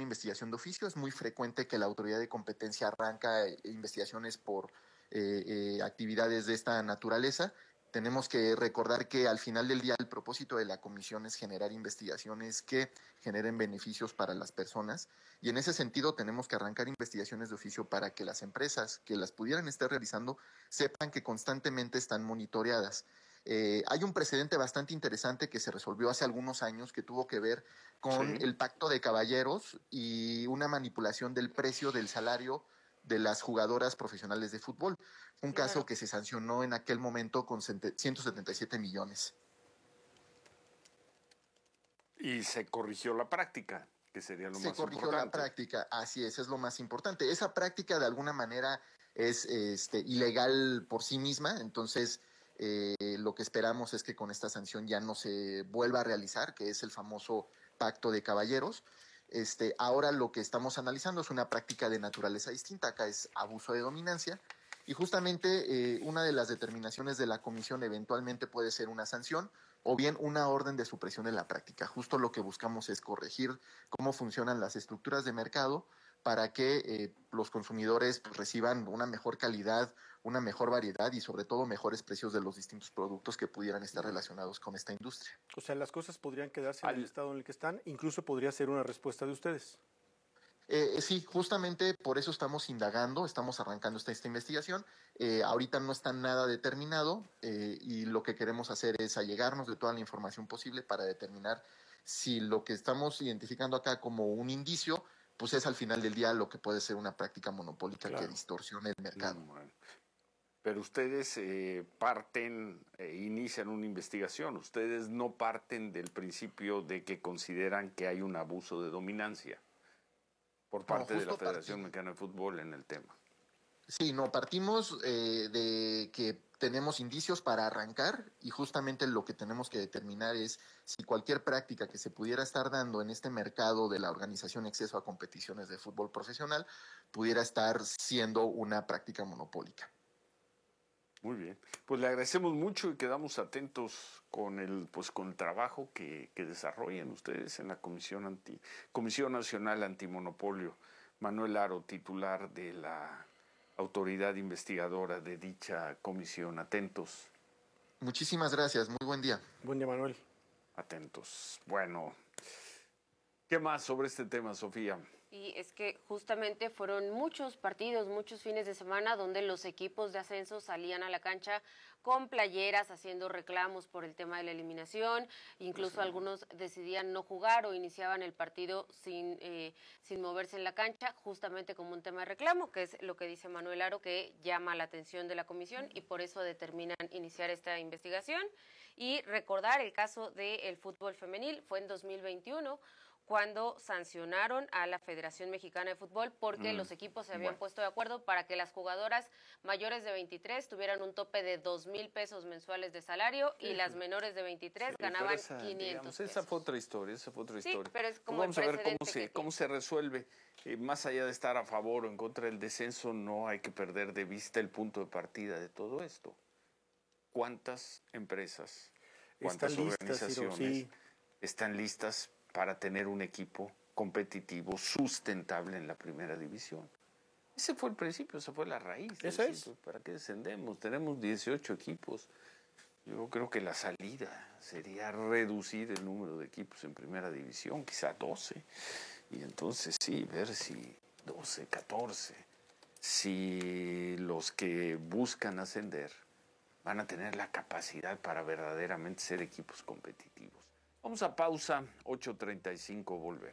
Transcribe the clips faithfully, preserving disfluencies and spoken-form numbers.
investigación de oficio. Es muy frecuente que la autoridad de competencia arranca eh, investigaciones por eh, eh, actividades de esta naturaleza. Tenemos que recordar que al final del día el propósito de la comisión es generar investigaciones que generen beneficios para las personas, y en ese sentido tenemos que arrancar investigaciones de oficio para que las empresas que las pudieran estar realizando sepan que constantemente están monitoreadas. Eh, hay un precedente bastante interesante que se resolvió hace algunos años que tuvo que ver con Sí. el pacto de caballeros y una manipulación del precio del salario de las jugadoras profesionales de fútbol. Un Claro. caso que se sancionó en aquel momento con ciento setenta y siete millones. Y se corrigió la práctica, que sería lo Se más corrigió importante. la práctica, así es, es lo más importante. Esa práctica de alguna manera es este, ilegal por sí misma, entonces eh, lo que esperamos es que con esta sanción ya no se vuelva a realizar, que es el famoso pacto de caballeros. Este, ahora lo que estamos analizando es una práctica de naturaleza distinta, acá es abuso de dominancia, y justamente eh, una de las determinaciones de la comisión eventualmente puede ser una sanción o bien una orden de supresión de la práctica. Justo lo que buscamos es corregir cómo funcionan las estructuras de mercado para que eh, los consumidores pues, reciban una mejor calidad, una mejor variedad y sobre todo mejores precios de los distintos productos que pudieran estar relacionados con esta industria. O sea, las cosas podrían quedarse Al- en el estado en el que están, incluso podría ser una respuesta de ustedes. Eh, sí, justamente por eso estamos indagando, estamos arrancando esta, esta investigación. Eh, ahorita no está nada determinado eh, y lo que queremos hacer es allegarnos de toda la información posible para determinar si lo que estamos identificando acá como un indicio, pues es al final del día lo que puede ser una práctica monopólica Claro. que distorsione el mercado. No, bueno. Pero ustedes eh, parten, eh, inician una investigación. Ustedes no parten del principio de que consideran que hay un abuso de dominancia por parte de la justo Federación partimos- Mexicana de Fútbol en el tema. Sí, no, partimos eh, de que tenemos indicios para arrancar y justamente lo que tenemos que determinar es si cualquier práctica que se pudiera estar dando en este mercado de la organización y acceso a competiciones de fútbol profesional pudiera estar siendo una práctica monopólica. Muy bien. Pues le agradecemos mucho y quedamos atentos con el pues con el trabajo que, que desarrollan ustedes en la Comisión Anti Comisión Nacional Antimonopolio. Manuel Aro, titular de la autoridad investigadora de dicha comisión. Atentos, Muchísimas gracias, muy buen día. Buen día, Manuel. atentos. Bueno, ¿qué más sobre este tema, Sofía? Y es que justamente fueron muchos partidos, muchos fines de semana donde los equipos de ascenso salían a la cancha con playeras haciendo reclamos por el tema de la eliminación, incluso algunos decidían no jugar o iniciaban el partido sin, eh, sin moverse en la cancha, justamente como un tema de reclamo, que es lo que dice Manuel Aro, que llama la atención de la comisión y por eso determinan iniciar esta investigación. Y recordar el caso del fútbol femenil, fue en dos mil veintiuno, cuando sancionaron a la Federación Mexicana de Fútbol porque mm, los equipos se habían bueno. puesto de acuerdo para que las jugadoras mayores de veintitrés tuvieran un tope de dos mil pesos mensuales de salario sí, y las menores de veintitrés sí, ganaban esa, quinientos digamos, pesos. Esa fue otra historia, esa fue otra sí, historia. Pero es como pues vamos a ver cómo se, que cómo se resuelve. Eh, más allá de estar a favor o en contra del descenso, no hay que perder de vista el punto de partida de todo esto. ¿Cuántas empresas, cuántas están organizaciones listas, sí. están listas para tener un equipo competitivo sustentable en la primera división? Ese fue el principio, esa fue la raíz. Eso es. Pues, ¿para qué descendemos? Tenemos dieciocho equipos. Yo creo que la salida sería reducir el número de equipos en primera división, quizá doce. Y entonces sí, ver si doce, catorce, si los que buscan ascender van a tener la capacidad para verdaderamente ser equipos competitivos. Vamos a pausa, ocho treinta y cinco, volvemos.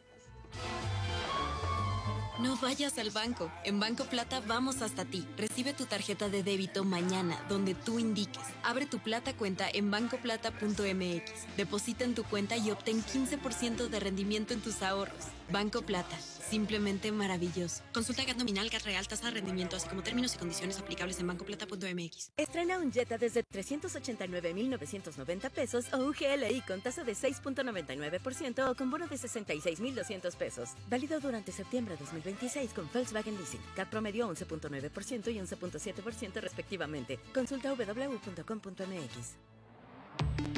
No vayas al banco. En Banco Plata vamos hasta ti. Recibe tu tarjeta de débito mañana, donde tú indiques. Abre tu Plata cuenta en banco plata punto m x. Deposita en tu cuenta y obtén quince por ciento de rendimiento en tus ahorros. Banco Plata. Simplemente maravilloso. Consulta G A T nominal, G A T real, tasa de rendimiento, así como términos y condiciones aplicables en banco plata punto m x. Estrena un Jetta desde trescientos ochenta y nueve mil novecientos noventa pesos o un G L I con tasa de seis punto noventa y nueve por ciento o con bono de sesenta y seis mil doscientos pesos. Válido durante septiembre de dos mil veintiséis con Volkswagen Leasing. C A T promedio once punto nueve por ciento y once punto siete por ciento respectivamente. Consulta w w w punto com punto m x.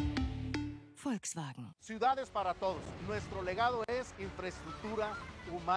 Volkswagen. Ciudades para todos. Nuestro legado es infraestructura humana.